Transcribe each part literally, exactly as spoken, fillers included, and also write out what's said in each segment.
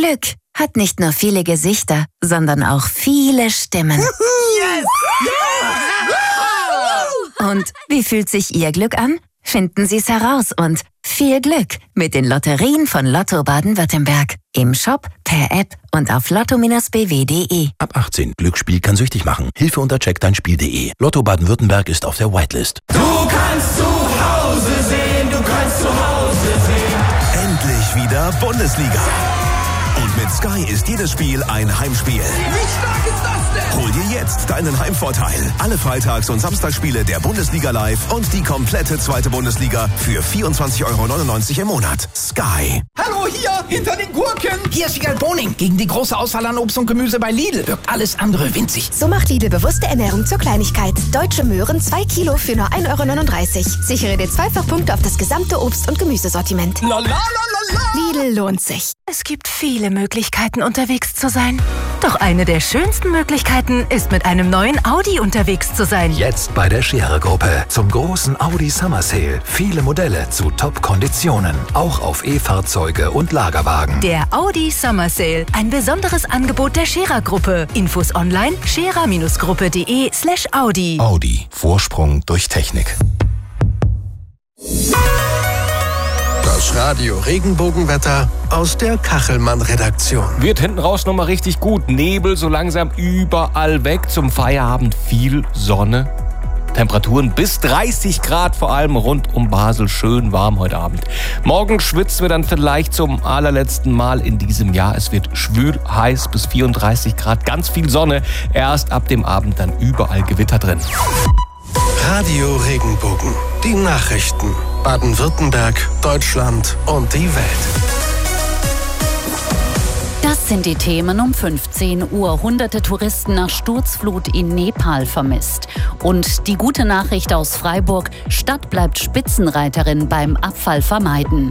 Glück hat nicht nur viele Gesichter, sondern auch viele Stimmen. Yes! Und wie fühlt sich Ihr Glück an? Finden Sie es heraus und viel Glück mit den Lotterien von Lotto Baden-Württemberg. Im Shop, per App und auf lotto Bindestrich b w punkt de. Ab achtzehn. Glücksspiel kann süchtig machen. Hilfe unter check dein spiel punkt de. Lotto Baden-Württemberg ist auf der Whitelist. Du kannst zu Hause sehen, du kannst zu Hause sehen. Endlich wieder Bundesliga. Und mit Sky ist jedes Spiel ein Heimspiel. Wie stark ist das denn? Hol dir jetzt deinen Heimvorteil. Alle Freitags- und Samstagsspiele der Bundesliga live und die komplette zweite Bundesliga für vierundzwanzig Euro neunundneunzig im Monat. Sky. Hallo, hier, hinter den Gurken. Hier ist Wiegald Boning. Gegen die große Auswahl an Obst und Gemüse bei Lidl wirkt alles andere winzig. So macht Lidl bewusste Ernährung zur Kleinigkeit. Deutsche Möhren zwei Kilo für nur ein Euro neununddreißig. Sichere dir Zweifachpunkte auf das gesamte Obst- und Gemüsesortiment. La, la, la, la, la. Lidl lohnt sich. Es gibt viele Möglichkeiten, unterwegs zu sein. Doch eine der schönsten Möglichkeiten ist, mit einem neuen Audi unterwegs zu sein. Jetzt bei der Scherer-Gruppe zum großen Audi Summer Sale. Viele Modelle zu Top-Konditionen. Auch auf E-Fahrzeuge und Lagerwagen. Der Audi Summer Sale. Ein besonderes Angebot der Scherer-Gruppe. Infos online scherer-gruppe.de slash Audi. Audi. Vorsprung durch Technik. Das Radio Regenbogenwetter aus der Kachelmann-Redaktion. Wird hinten raus nochmal richtig gut. Nebel so langsam überall weg. Zum Feierabend viel Sonne. Temperaturen bis dreißig Grad, vor allem rund um Basel. Schön warm heute Abend. Morgen schwitzen wir dann vielleicht zum allerletzten Mal in diesem Jahr. Es wird schwül, heiß bis vierunddreißig Grad. Ganz viel Sonne. Erst ab dem Abend dann überall Gewitter drin. Radio Regenbogen. Die Nachrichten. Baden-Württemberg, Deutschland und die Welt. Das sind die Themen um fünfzehn Uhr. Hunderte Touristen nach Sturzflut in Nepal vermisst. Und die gute Nachricht aus Freiburg: Stadt bleibt Spitzenreiterin beim Abfall vermeiden.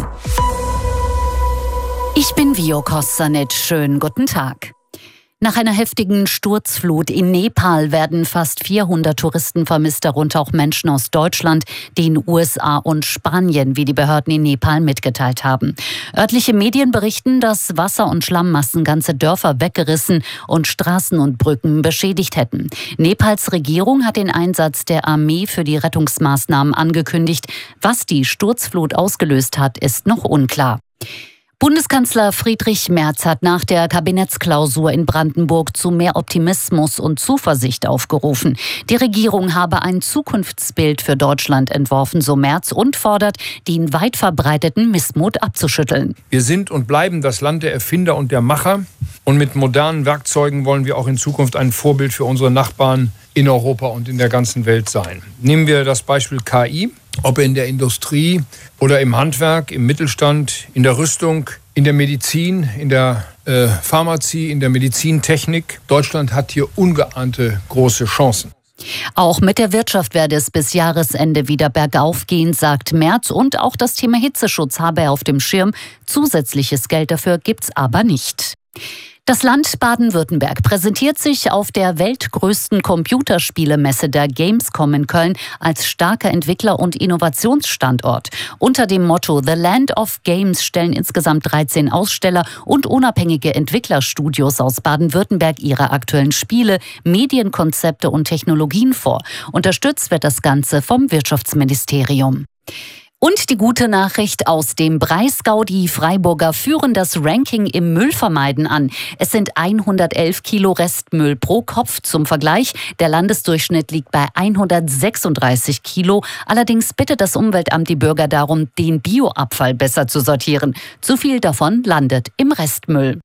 Ich bin Vio Kossanet. Schönen guten Tag. Nach einer heftigen Sturzflut in Nepal werden fast vierhundert Touristen vermisst, darunter auch Menschen aus Deutschland, den U S A und Spanien, wie die Behörden in Nepal mitgeteilt haben. Örtliche Medien berichten, dass Wasser- und Schlammmassen ganze Dörfer weggerissen und Straßen und Brücken beschädigt hätten. Nepals Regierung hat den Einsatz der Armee für die Rettungsmaßnahmen angekündigt. Was die Sturzflut ausgelöst hat, ist noch unklar. Bundeskanzler Friedrich Merz hat nach der Kabinettsklausur in Brandenburg zu mehr Optimismus und Zuversicht aufgerufen. Die Regierung habe ein Zukunftsbild für Deutschland entworfen, so Merz, und fordert, den weit verbreiteten Missmut abzuschütteln. Wir sind und bleiben das Land der Erfinder und der Macher. Und mit modernen Werkzeugen wollen wir auch in Zukunft ein Vorbild für unsere Nachbarn in Europa und in der ganzen Welt sein. Nehmen wir das Beispiel K I. Ob in der Industrie oder im Handwerk, im Mittelstand, in der Rüstung, in der Medizin, in der äh, Pharmazie, in der Medizintechnik. Deutschland hat hier ungeahnte große Chancen. Auch mit der Wirtschaft werde es bis Jahresende wieder bergauf gehen, sagt Merz. Und auch das Thema Hitzeschutz habe er auf dem Schirm. Zusätzliches Geld dafür gibt's aber nicht. Das Land Baden-Württemberg präsentiert sich auf der weltgrößten Computerspielemesse der Gamescom in Köln als starker Entwickler- und Innovationsstandort. Unter dem Motto The Land of Games stellen insgesamt dreizehn Aussteller und unabhängige Entwicklerstudios aus Baden-Württemberg ihre aktuellen Spiele, Medienkonzepte und Technologien vor. Unterstützt wird das Ganze vom Wirtschaftsministerium. Und die gute Nachricht aus dem Breisgau: Die Freiburger führen das Ranking im Müllvermeiden an. Es sind hundertelf Kilo Restmüll pro Kopf. Zum Vergleich: Der Landesdurchschnitt liegt bei hundertsechsunddreißig Kilo. Allerdings bittet das Umweltamt die Bürger darum, den Bioabfall besser zu sortieren. Zu viel davon landet im Restmüll.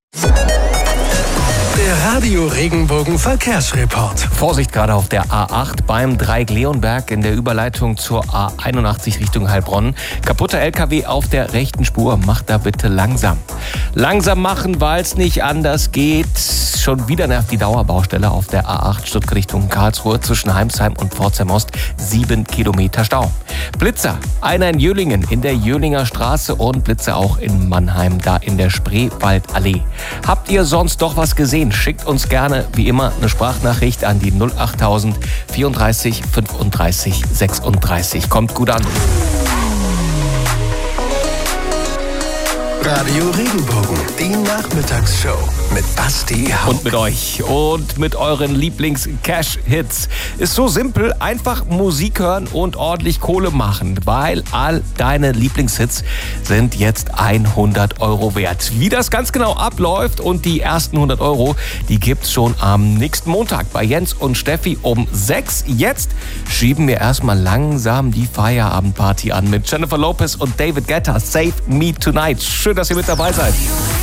Der Radio Regenbogen Verkehrsreport. Vorsicht gerade auf der A acht beim Dreieck-Leonberg in der Überleitung zur A einundachtzig Richtung Heilbronn. Kaputter L K W auf der rechten Spur. Macht da bitte langsam. Langsam machen, weil es nicht anders geht. Schon wieder nervt die Dauerbaustelle auf der A acht Stuttgart Richtung Karlsruhe zwischen Heimsheim und Pforzheim Ost. Sieben Kilometer Stau. Blitzer. Einer in Jöhlingen in der Jöhlinger Straße und Blitzer auch in Mannheim, da in der Spreewaldallee. Habt ihr sonst doch was gesehen? Schickt uns gerne, wie immer, eine Sprachnachricht an die null achttausend vierunddreißig fünfunddreißig sechsunddreißig. Kommt gut an. Radio Regenbogen, die Nachmittagsshow mit Basti Hauck. Und mit euch und mit euren Lieblings-Cash-Hits. Ist so simpel, einfach Musik hören und ordentlich Kohle machen, weil all deine Lieblingshits sind jetzt hundert Euro wert. Wie das ganz genau abläuft und die ersten hundert Euro, die gibt's schon am nächsten Montag bei Jens und Steffi um sechs. Jetzt schieben wir erstmal langsam die Feierabendparty an mit Jennifer Lopez und David Guetta. Save Me Tonight. Schön, dass ihr mit dabei seid.